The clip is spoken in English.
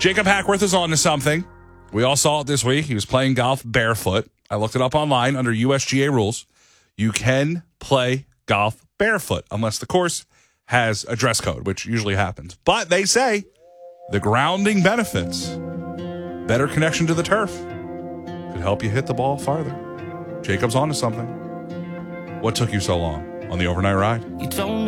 Jacob Hackworth is on to something. We all saw it this week. He was playing golf barefoot. I looked it up online under USGA rules. You can play golf barefoot unless the course has a dress code, which usually happens. But they say the grounding benefits, better connection to the turf, could help you hit the ball farther. Jacob's on to something. What took you so long on the overnight ride? You don't